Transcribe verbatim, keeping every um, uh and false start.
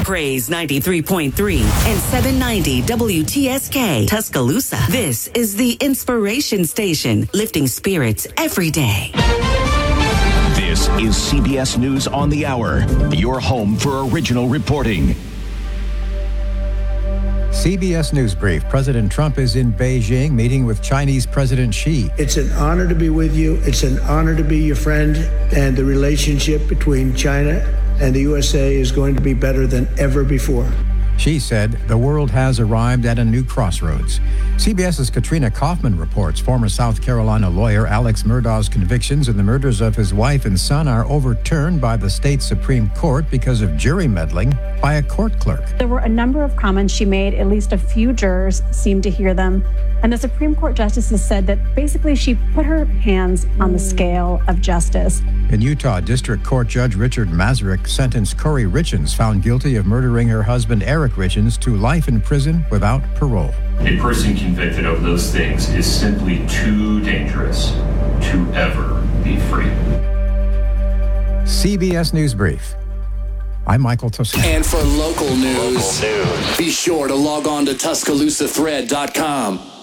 Praise ninety-three point three and seven ninety W T S K Tuscaloosa. This is the Inspiration Station, lifting spirits every day. This is C B S News on the Hour, your home for original reporting. C B S News Brief. President Trump is in Beijing meeting with Chinese President Xi. It's an honor to be with you. It's an honor to be your friend. And the relationship between China and the U S A is going to be better than ever before. Xi said the world has arrived at a new crossroads. CBS's Katrina Kaufman reports former South Carolina lawyer Alex Murdaugh's convictions in the murders of his wife and son are overturned by the state Supreme Court because of jury meddling by a court clerk. There were a number of comments she made. At least a few jurors seemed to hear them. And the Supreme Court justices said that basically she put her hands on the scale of justice. In Utah, District Court Judge Richard Mazurek sentenced Corey Richens, found guilty of murdering her husband Eric Richens, to life in prison without parole. A person convicted of those things is simply too dangerous to ever be free. C B S News Brief. I'm Michael Toscano. And for local news, local news, be sure to log on to Tuscaloosa Thread dot com.